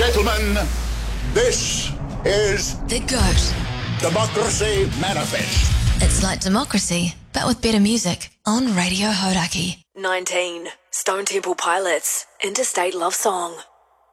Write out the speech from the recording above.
gentlemen, this is The GOAT. Democracy Manifest. It's like democracy, but with better music on Radio Hauraki. 19. Stone Temple Pilots, Interstate Love Song.